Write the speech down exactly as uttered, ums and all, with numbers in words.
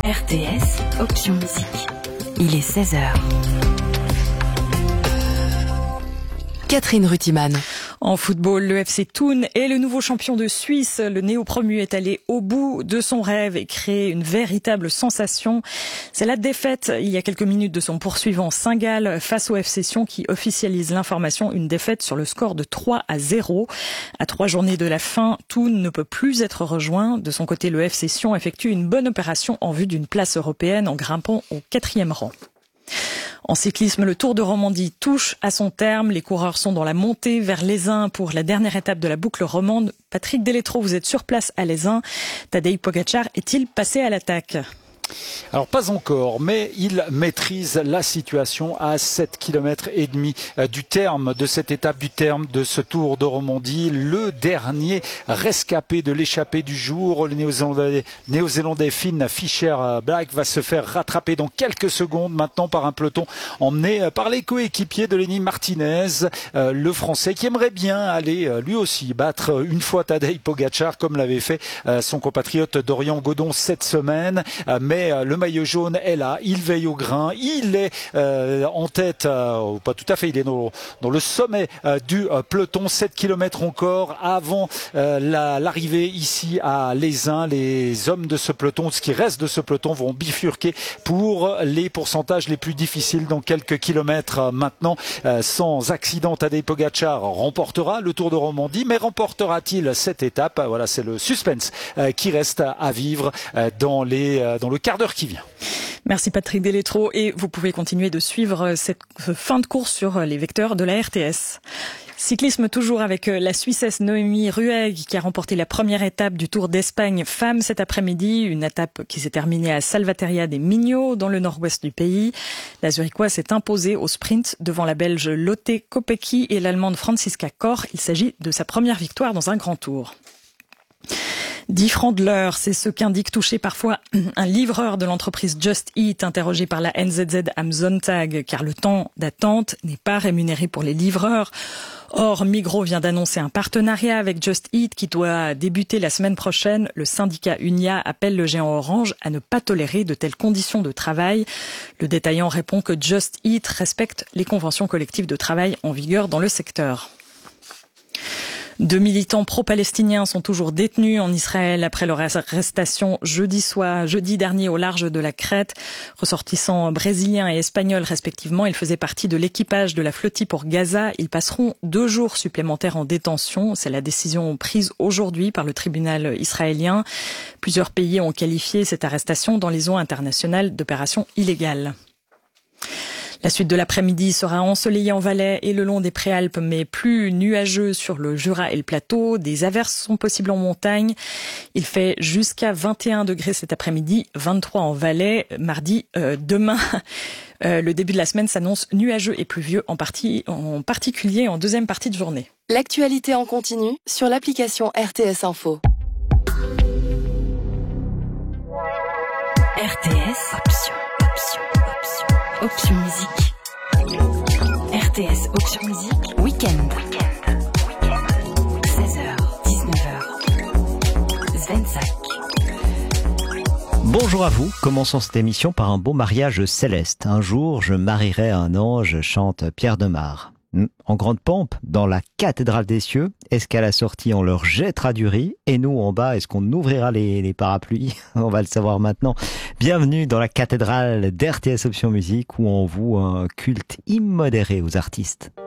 R T S, option musique. Il est seize heures. Catherine Rutiman. En football, le F C Thun est le nouveau champion de Suisse. Le néo-promu est allé au bout de son rêve et créé une véritable sensation. C'est la défaite, il y a quelques minutes, de son poursuivant Saint-Gall face au F C Sion qui officialise l'information. Une défaite sur le score de trois à zéro. À trois journées de la fin, Thun ne peut plus être rejoint. De son côté, le F C Sion effectue une bonne opération en vue d'une place européenne en grimpant au quatrième rang. En cyclisme, le Tour de Romandie touche à son terme. Les coureurs sont dans la montée vers l'Aisin pour la dernière étape de la boucle romande. Patrick Deletro, vous êtes sur place à l'Aisin. Tadej Pogačar est-il passé à l'attaque ? Alors pas encore, mais il maîtrise la situation à sept kilomètres et demi du terme de cette étape, du terme de ce Tour de Romandie. Le dernier rescapé de l'échappée du jour, le néo-zélandais, néo-zélandais Finn Fisher-Black va se faire rattraper dans quelques secondes maintenant par un peloton emmené par les coéquipiers de Lenny Martinez, euh, le Français qui aimerait bien aller euh, lui aussi battre une fois Tadej Pogačar comme l'avait fait euh, son compatriote Dorian Godon cette semaine. Euh, mais le maillot jaune est là, il veille au grain, il est euh, en tête, euh, pas tout à fait, il est dans, dans le sommet euh, du euh, peloton, sept kilomètres encore avant euh, la, l'arrivée ici à l'Aisin. Les hommes de ce peloton, ce qui reste de ce peloton, vont bifurquer pour les pourcentages les plus difficiles dans quelques kilomètres euh, maintenant. Euh, sans accident, Tadej Pogačar remportera le Tour de Romandie, mais remportera-t-il cette étape ? Voilà, c'est le suspense euh, qui reste à vivre euh, dans, les, euh, dans le quart d'heure qui vient. Merci Patrick Deletro, et vous pouvez continuer de suivre cette fin de course sur les vecteurs de la R T S. Cyclisme toujours avec la Suissesse Noémie Ruegg qui a remporté la première étape du Tour d'Espagne femmes cet après-midi. Une étape qui s'est terminée à Salvaterra des Mignot dans le nord-ouest du pays. La Zurichoise s'est imposée au sprint devant la Belge Lotte Kopecky et l'Allemande Franziska Koch. Il s'agit de sa première victoire dans un grand tour. dix francs de l'heure, c'est ce qu'indique toucher parfois un livreur de l'entreprise Just Eat interrogé par la N Z Z am Sonntag, car le temps d'attente n'est pas rémunéré pour les livreurs. Or, Migros vient d'annoncer un partenariat avec Just Eat qui doit débuter la semaine prochaine. Le syndicat Unia appelle le géant Orange à ne pas tolérer de telles conditions de travail. Le détaillant répond que Just Eat respecte les conventions collectives de travail en vigueur dans le secteur. Deux militants pro-palestiniens sont toujours détenus en Israël après leur arrestation jeudi soir, jeudi dernier au large de la Crète. Ressortissants brésiliens et espagnols respectivement, ils faisaient partie de l'équipage de la flottille pour Gaza. Ils passeront deux jours supplémentaires en détention. C'est la décision prise aujourd'hui par le tribunal israélien. Plusieurs pays ont qualifié cette arrestation dans les eaux internationales d'opération illégale. La suite de l'après-midi sera ensoleillée en Valais et le long des Préalpes, mais plus nuageux sur le Jura et le plateau. Des averses sont possibles en montagne. Il fait jusqu'à vingt et un degrés cet après-midi, vingt-trois en Valais. Mardi, euh, demain, euh, le début de la semaine s'annonce nuageux et pluvieux, en, partie, en particulier en deuxième partie de journée. L'actualité en continu sur l'application R T S Info. R T S, option, option, option. Option musique. R T S Option musique. Week-end. seize heures, dix-neuf heures. Svensak. Bonjour à vous. Commençons cette émission par un beau mariage céleste. Un jour, je marierai un ange, chante Pierre Demar. En grande pompe, dans la cathédrale des cieux, est-ce qu'à la sortie on leur jettera du riz? Et nous en bas, est-ce qu'on ouvrira les, les parapluies? On va le savoir maintenant. Bienvenue dans la cathédrale d'R T S Option Musique où on voue un culte immodéré aux artistes.